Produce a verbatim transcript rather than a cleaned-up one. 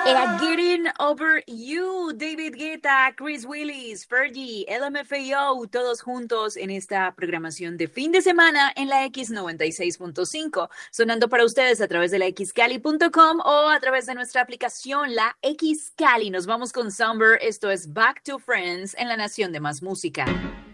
Era Getting Over You, David Guetta, Chris Willis, Fergie, L M F A O, todos juntos en esta programación de fin de semana en la X noventa y seis punto cinco, sonando para ustedes a través de la x cali punto com o a través de nuestra aplicación, la X Cali. Nos vamos con Summer, esto es Back to Friends en la Nación de Más Música.